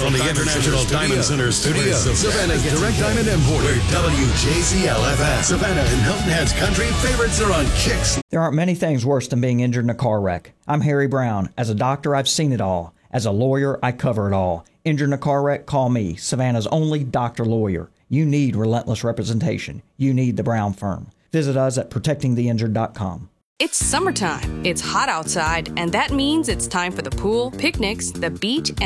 from the International Diamond Center studios of Savannah's Direct Diamond Importer, WJZL-FM. Savannah and Hilton Head's country favorites are on Kicks. There aren't many things worse than being injured in a car wreck. I'm Harry Brown. As a doctor, I've seen it all. As a lawyer, I cover it all. Injured in a car wreck? Call me, Savannah's only doctor lawyer. You need relentless representation. You need the Brown Firm. Visit us at protectingtheinjured.com. It's summertime. It's hot outside, and that means it's time for the pool, picnics, the beach,